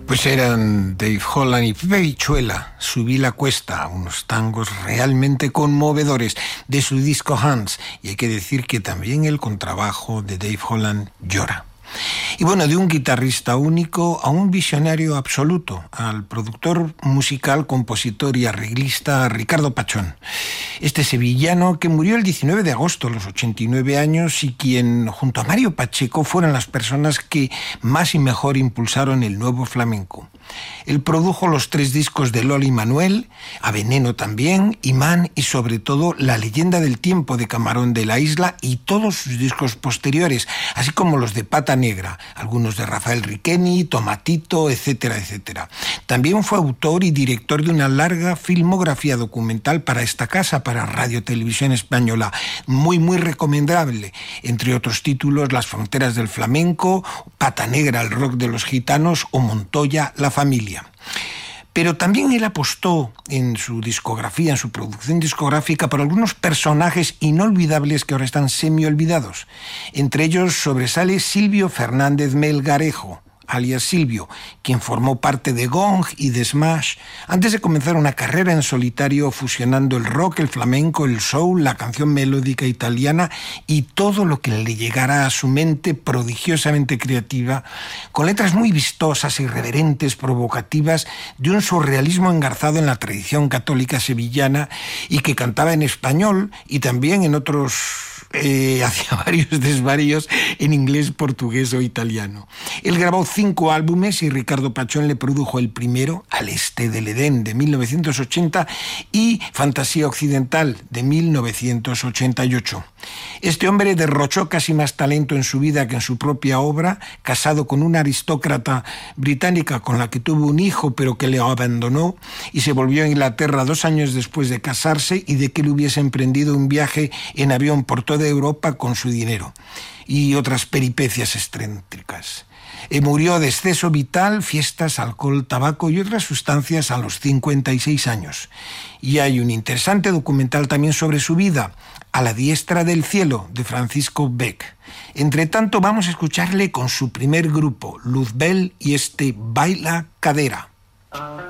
Pues eran Dave Holland y Pepe Vichuela, Subí la cuesta, unos tangos realmente conmovedores de su disco Hands, y hay que decir que también el contrabajo de Dave Holland llora. Y bueno, de un guitarrista único a un visionario absoluto, al productor musical, compositor y arreglista Ricardo Pachón. Este sevillano que murió el 19 de agosto a los 89 años y quien, junto a Mario Pacheco, fueron las personas que más y mejor impulsaron el nuevo flamenco. Él produjo los 3 discos de Loli Manuel, A Veneno también, Imán y sobre todo La leyenda del tiempo de Camarón de la Isla y todos sus discos posteriores, así como los de Pata Negra, algunos de Rafael Riqueni, Tomatito, etcétera, etcétera. También fue autor y director de una larga filmografía documental para esta casa, para Radio Televisión Española, muy recomendable, entre otros títulos Las fronteras del flamenco, Pata Negra, el rock de los gitanos o Montoya, la familia. Pero también él apostó en su discografía, en su producción discográfica, por algunos personajes inolvidables que ahora están semi-olvidados. Entre ellos sobresale Silvio Fernández Melgarejo, alias Silvio, quien formó parte de Gong y de Smash, antes de comenzar una carrera en solitario fusionando el rock, el flamenco, el soul, la canción melódica italiana y todo lo que le llegara a su mente prodigiosamente creativa, con letras muy vistosas, irreverentes, provocativas, de un surrealismo engarzado en la tradición católica sevillana y que cantaba en español y también en otros... hacía varios desvaríos en inglés, portugués o italiano. Él grabó 5 álbumes y Ricardo Pachón le produjo el primero, Al este del Edén, de 1980, y Fantasía Occidental, de 1988. Este hombre derrochó casi más talento en su vida que en su propia obra, casado con una aristócrata británica con la que tuvo un hijo pero que le abandonó y se volvió a Inglaterra 2 años después de casarse y de que él hubiese emprendido un viaje en avión por toda Europa con su dinero y otras peripecias excéntricas. Murió de exceso vital, fiestas, alcohol, tabaco y otras sustancias a los 56 años. Y hay un interesante documental también sobre su vida, A la diestra del cielo, de Francisco Beck. Entre tanto, vamos a escucharle con su primer grupo, Luzbel, y este Baila Cadera.